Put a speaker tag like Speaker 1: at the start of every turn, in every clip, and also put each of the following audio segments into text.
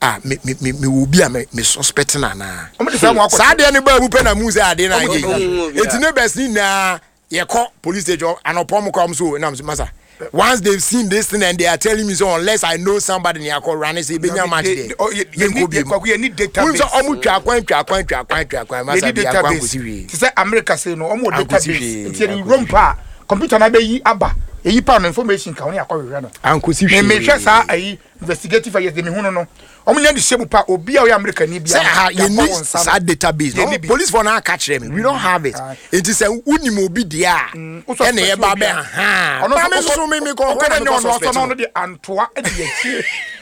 Speaker 1: me will be a me suspecting na Sadia ne ba mu pe na mu say ade na age eti ne best ni na ye call police station and upon come so na masa once they've seen this thing and they are telling me so unless I know somebody near call run say be nya match there you need database omu twa kwan masa be akwan ko siwi
Speaker 2: say America say no omu database eti ni rompa computer na be yi aba eyi pa no information ka woni akwa no
Speaker 1: anko siwi
Speaker 2: me hwe sa ayi investigative yes de me hunu no omu nya de shemu pa obi a o America ni bia
Speaker 1: you need that database no police for now catch them we don't have it it is a unim obi dia e na ye ba be ha ono so me ko
Speaker 2: no de antoa e de yechie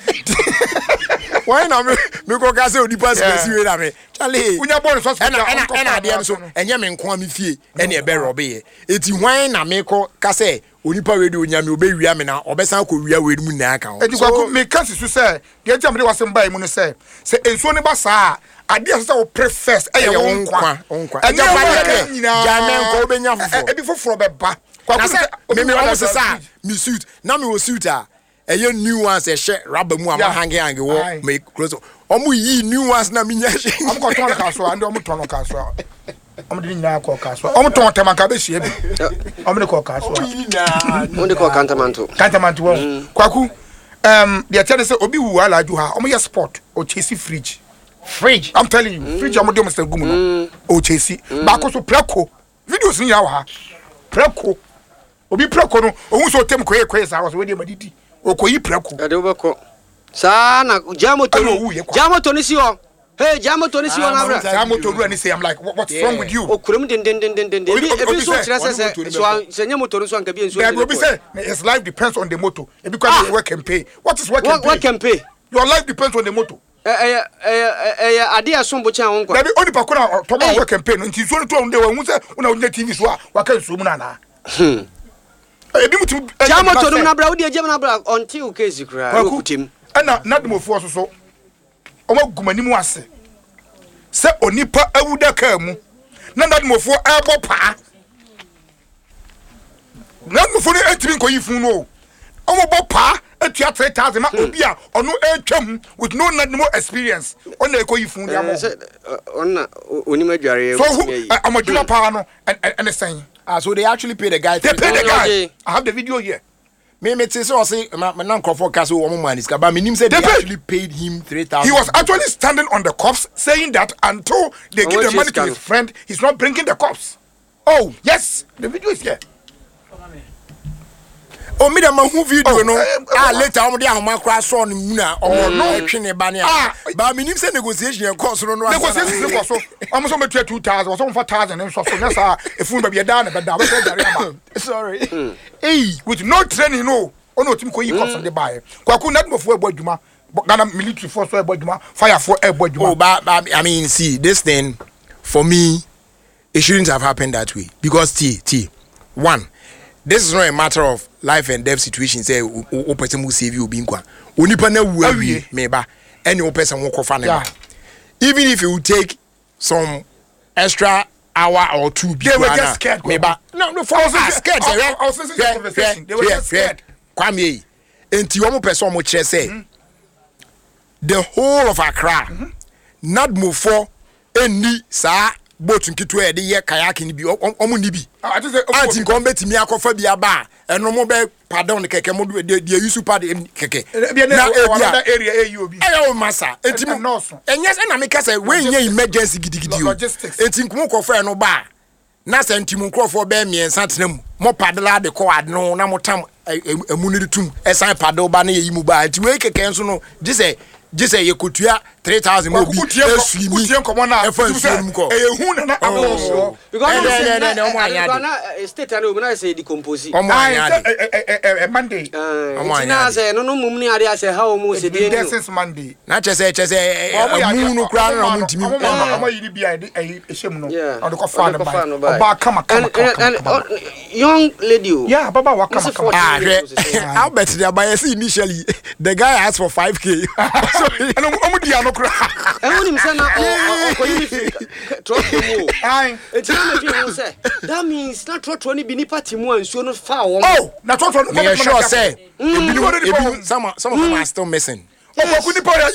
Speaker 1: why na me ko ka say odipa space we na me chale
Speaker 2: unya born so
Speaker 1: na de so enye me nko am fie e na e be robe ye eti why na me ko ka say onipa we de onya me obewia me na obesan ko wia we mu na aka o
Speaker 2: eti kwa me ka sisu say de jam de wasem bai mu no say enso ne ba saa ade so say o preface e ye won kwa
Speaker 1: eja pa de jamen ko obenya fofo
Speaker 2: e bi foforo be ba
Speaker 1: kwa say me almost say me suit na me wo suit a eye new ones e she rubber mu am hangi wo me close omu yi new ones na me nya she
Speaker 2: am ko ton ka so ande omu ton ka so omu de nyina ko ka so omu ton tema ka be hie bi omu de ko ka so
Speaker 3: omu de ko kantamanto
Speaker 2: wo kwaku they tell us obi wu ala ju ha omu ye sport o chesi fridge I'm telling you fridge omu de Mr. Gumu no o chesi ba ko so preko videos ni ya wa ha preko obi preko no ohun so tem ko ye sa so we de madidi okoyi preko
Speaker 3: ade obeko sa na jamoto ni si o hey jamoto ni si o na bra
Speaker 2: jamoto ru ani say I'm like what's wrong with you
Speaker 3: okurum den ebi so kire so nya motor so anka bi enso
Speaker 2: obi say his life depends on the motor e because work and pay what is work and pay your life depends on the motor
Speaker 3: ade asombo cha won kwa
Speaker 2: baby oni pa ko na to ma work and pay no nti so no to on dey hu say una TV so a wa kan so mu na na
Speaker 3: jamoto no na bra wo de jam na bra until case kra okutim
Speaker 2: ana nadmofo so o magumani mu ase se onipa awuda ka mu na nadmofo ebo pa nadmofo ni etimi nkoyi fun no o mo bo pa atua 3000 ma obi a ono etwam with no nadmo experience ona ekoyi fun dia mo
Speaker 3: ona onima adware
Speaker 2: so amaduma pa no and saying
Speaker 1: so they actually pay the guy.
Speaker 2: They pay the guy. I have the video here.
Speaker 1: Me say so say my non-comfort castle woman man is but me nim say they actually paid him 3,000.
Speaker 2: He was actually standing on the cops saying that until they give the money to his friend, he's not bringing the cops. Oh, yes. The video is here.
Speaker 1: Oh, me da ma hu video no later am dey ahoma kra so no mu na no twene ba ne ba me nim say negotiation cost no
Speaker 2: negotiation cost so am so metua 2,000 so 4,000 and so na sa efun ba be da na be da we say jare aba
Speaker 1: sorry
Speaker 2: hey with no training no ono tim ko yi cost the buy kwaku na mo fo ebo adwuma Ghana military force ebo adwuma fire for ebo adwuma
Speaker 1: oh but I mean see this thing for me it shouldn't have happened that way because one this is not a matter of life and death situation say o person who save you obi nkwa onipa na wu awie meba any o person who kofa na even if you take some extra hour or two
Speaker 2: they were just scared
Speaker 1: meba no for scared
Speaker 2: they were just scared
Speaker 1: kwame enti o mo person mo kire say the whole of Accra not move for any sa boat nkitu e de ye kayaking bi omo ni bi anti nko betimi akofa bi aba eno mo be pardon keke mo de use pad keke
Speaker 2: na area AU bi
Speaker 1: ayo masa etimi enyes na me kase we nya emergency gidigidi o enti nko kofa no ba na sentimu nkrofo be miensa tenam mo padla de ko ad no na mo tam emuniri tum esan padle ba na ye yimu ba enti we keke nso no Jise ye kutua 3,000 mo bi esui mi
Speaker 2: komo na ehun na abo
Speaker 3: because na state na obi na say decompose
Speaker 2: Monday
Speaker 3: tina say no mum ni ade ase how mo se dey
Speaker 2: since Monday
Speaker 1: na chese amu no kra na mo ntimi
Speaker 2: omo yiri bia ehiem no on the cofa na ba kama
Speaker 3: young lady
Speaker 2: yeah baba wa kama
Speaker 1: Albert the buy initially the guy asked for 5k
Speaker 2: and omo dia no kra
Speaker 3: and him say na ko yi trot mu it's not me say that means na trot ni bi ni party mu ansuo no fa wo
Speaker 2: na trot no
Speaker 1: me sure say some of them are still missing